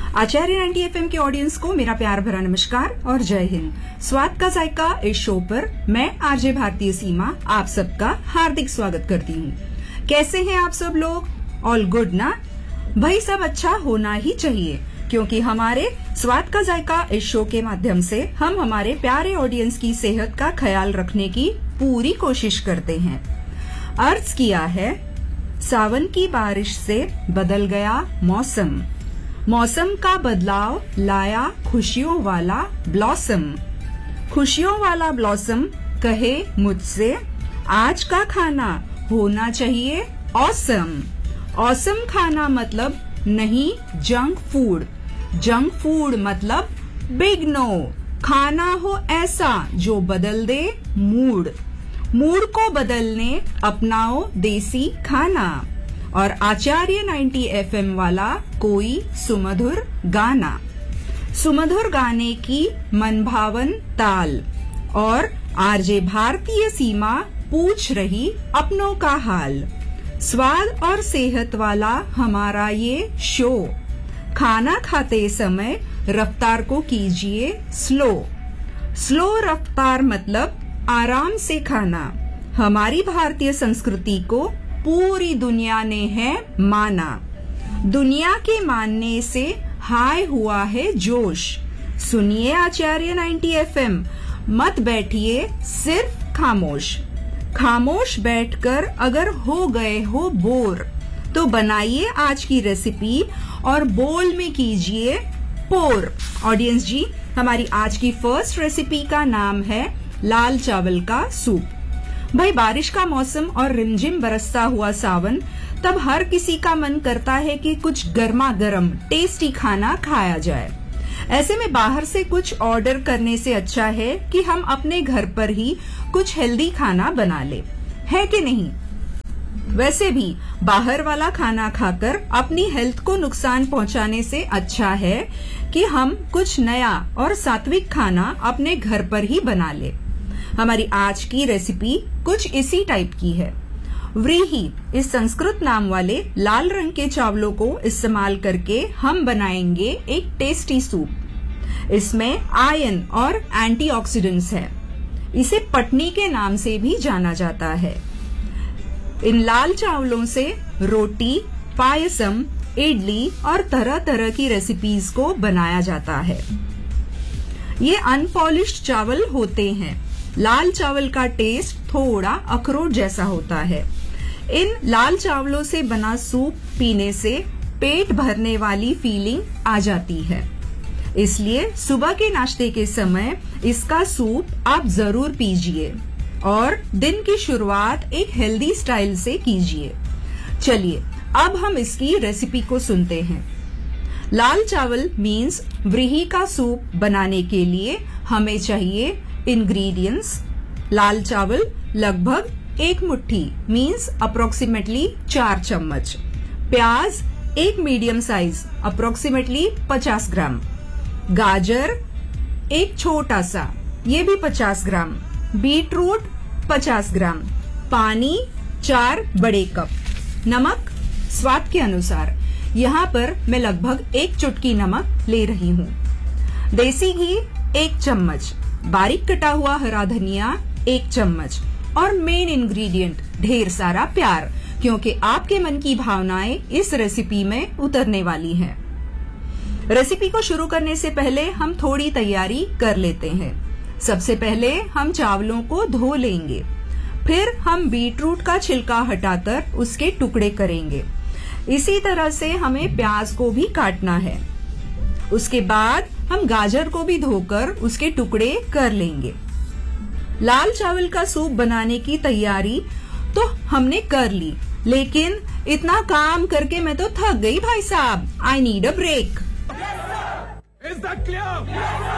आचार्य 90 FM के audience को मेरा प्यार भरा नमस्कार और जय हिंद। स्वाद का जायका इस शो पर मैं आरजे भारतीय सीमा आप सबका हार्दिक स्वागत करती हूँ। कैसे हैं आप सब लोग? ऑल गुड ना? भाई सब अच्छा होना ही चाहिए, क्योंकि हमारे स्वाद का जायका इस शो के माध्यम से हम हमारे प्यारे ऑडियंस की सेहत का ख्याल रखने की पूरी कोशिश करते हैं। अर्ज किया है, सावन की बारिश से बदल गया मौसम, मौसम का बदलाव लाया खुशियों वाला ब्लॉसम, खुशियों वाला ब्लॉसम कहे मुझसे आज का खाना होना चाहिए ऑसम। ऑसम खाना मतलब नहीं जंक फूड, जंक फूड मतलब बिग नो। खाना हो ऐसा जो बदल दे मूड, मूड को बदलने अपनाओ देसी खाना। और आचार्य 90 FM वाला कोई सुमधुर गाना, सुमधुर गाने की मनभावन ताल। और आरजे भारतीय सीमा पूछ रही अपनों का हाल। स्वाद और सेहत वाला हमारा ये शो, खाना खाते समय रफ्तार को कीजिए स्लो। स्लो रफ्तार मतलब आराम से खाना। हमारी भारतीय संस्कृति को पूरी दुनिया ने है माना, दुनिया के मानने से हाय हुआ है जोश। सुनिए आचार्य 90 FM, मत बैठिए सिर्फ खामोश। खामोश बैठकर अगर हो गए हो बोर, तो बनाइए आज की रेसिपी और बोल में कीजिए पोर। ऑडियंस जी, हमारी आज की फर्स्ट रेसिपी का नाम है लाल चावल का सूप। भाई बारिश का मौसम और रिमझिम बरसता हुआ सावन, तब हर किसी का मन करता है कि कुछ गर्मा गर्म टेस्टी खाना खाया जाए। ऐसे में बाहर से कुछ ऑर्डर करने से अच्छा है कि हम अपने घर पर ही कुछ हेल्दी खाना बना ले, है कि नहीं? वैसे भी बाहर वाला खाना खाकर अपनी हेल्थ को नुकसान पहुंचाने से अच्छा है कि हम कुछ नया और सात्विक खाना अपने घर पर ही बना ले। हमारी आज की रेसिपी कुछ इसी टाइप की है। व्रीही इस संस्कृत नाम वाले लाल रंग के चावलों को इस्तेमाल करके हम बनाएंगे एक टेस्टी सूप। इसमें आयरन और एंटीऑक्सीडेंट्स है। इसे पटनी के नाम से भी जाना जाता है। इन लाल चावलों से रोटी, पायसम, इडली और तरह तरह की रेसिपीज को बनाया जाता है। ये अनपॉलिश्ड चावल होते हैं। लाल चावल का टेस्ट थोड़ा अखरोट जैसा होता है। इन लाल चावलों से बना सूप पीने से पेट भरने वाली फीलिंग आ जाती है। इसलिए सुबह के नाश्ते के समय इसका सूप आप जरूर पीजिए और दिन की शुरुआत एक हेल्दी स्टाइल से कीजिए। चलिए अब हम इसकी रेसिपी को सुनते हैं। लाल चावल मीन्स व्रीही का सूप बनाने के लिए हमें चाहिए इंग्रेडिएंट्स। लाल चावल लगभग 1 मुट्ठी मीन्स अप्रोक्सीमेटली 4 चम्मच। प्याज एक मीडियम साइज अप्रोक्सीमेटली 50 ग्राम। गाजर एक छोटा सा, ये भी 50 ग्राम। बीट रूट 50 ग्राम। पानी 4 बड़े कप। नमक स्वाद के अनुसार, यहाँ पर मैं लगभग 1 चुटकी नमक ले रही हूँ। देसी घी 1 चम्मच। बारीक कटा हुआ हरा धनिया 1 चम्मच। और मेन इंग्रेडिएंट ढेर सारा प्यार, क्योंकि आपके मन की भावनाएं इस रेसिपी में उतरने वाली हैं। रेसिपी को शुरू करने से पहले हम थोड़ी तैयारी कर लेते हैं। सबसे पहले हम चावलों को धो लेंगे, फिर हम बीट रूट का छिलका हटाकर उसके टुकड़े करेंगे। इसी तरह से हमें प्याज को भी काटना है। उसके बाद हम गाजर को भी धोकर उसके टुकड़े कर लेंगे। लाल चावल का सूप बनाने की तैयारी तो हमने कर ली, लेकिन इतना काम करके मैं तो थक गई भाई साहब। I need a break.